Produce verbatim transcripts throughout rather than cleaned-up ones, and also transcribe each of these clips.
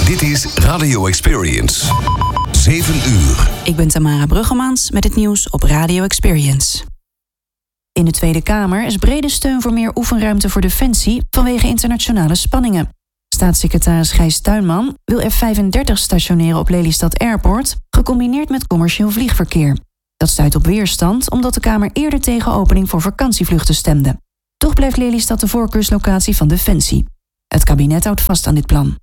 Dit is Radio Experience. zeven uur. Ik ben Tamara Bruggemans met het nieuws op Radio Experience. In de Tweede Kamer is brede steun voor meer oefenruimte voor Defensie vanwege internationale spanningen. Staatssecretaris Gijs Tuinman wil F vijfendertig stationeren op Lelystad Airport, gecombineerd met commercieel vliegverkeer. Dat stuit op weerstand omdat de Kamer eerder tegen opening voor vakantievluchten stemde. Toch blijft Lelystad de voorkeurslocatie van Defensie. Het kabinet houdt vast aan dit plan.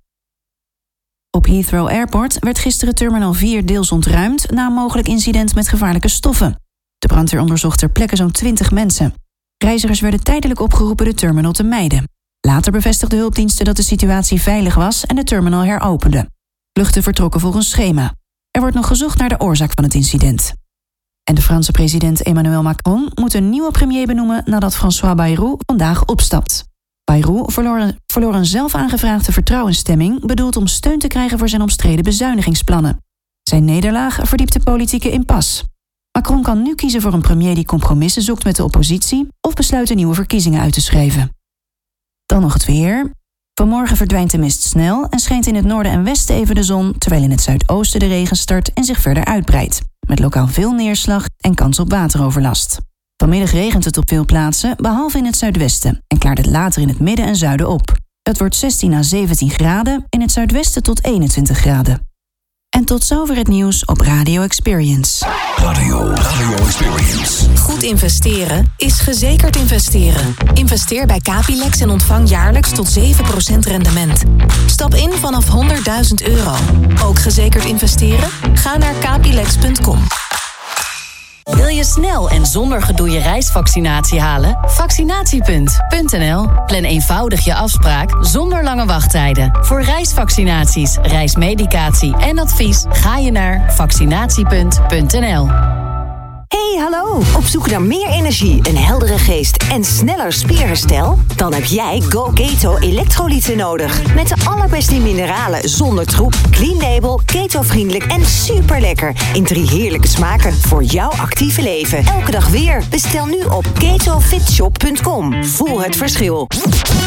Op Heathrow Airport werd gisteren terminal vier deels ontruimd na een mogelijk incident met gevaarlijke stoffen. De brandweer onderzocht ter plekke zo'n twintig mensen. Reizigers werden tijdelijk opgeroepen de terminal te mijden. Later bevestigden hulpdiensten dat de situatie veilig was en de terminal heropende. Vluchten vertrokken volgens schema. Er wordt nog gezocht naar de oorzaak van het incident. En de Franse president Emmanuel Macron moet een nieuwe premier benoemen nadat François Bayrou vandaag opstapt. Bayrou verloor een, verloor een zelf aangevraagde vertrouwensstemming bedoeld om steun te krijgen voor zijn omstreden bezuinigingsplannen. Zijn nederlaag verdiept de politieke impasse. Macron kan nu kiezen voor een premier die compromissen zoekt met de oppositie of besluiten nieuwe verkiezingen uit te schrijven. Dan nog het weer. Vanmorgen verdwijnt de mist snel en schijnt in het noorden en westen even de zon, terwijl in het zuidoosten de regen start en zich verder uitbreidt, met lokaal veel neerslag en kans op wateroverlast. Vanmiddag regent het op veel plaatsen, behalve in het zuidwesten, en klaart het later in het midden en zuiden op. Het wordt zestien à zeventien graden, in het zuidwesten tot eenentwintig graden. En tot zover het nieuws op Radio Experience. Radio, Radio Experience. Goed investeren is gezekerd investeren. Investeer bij Capilex en ontvang jaarlijks tot zeven procent rendement. Stap in vanaf honderdduizend euro. Ook gezekerd investeren? Ga naar capilex punt com. Wil je snel en zonder gedoe je reisvaccinatie halen? Vaccinatiepunt punt n l. Plan eenvoudig je afspraak zonder lange wachttijden. Voor reisvaccinaties, reismedicatie en advies ga je naar vaccinatiepunt punt n l. Hey, hallo! Op zoek naar meer energie, een heldere geest en sneller spierherstel? Dan heb jij Go Keto elektrolyten nodig. Met de allerbeste mineralen zonder troep, clean label, keto-vriendelijk en super lekker. In drie heerlijke smaken voor jouw actieve leven. Elke dag weer. Bestel nu op keto fit shop punt com. Voel het verschil.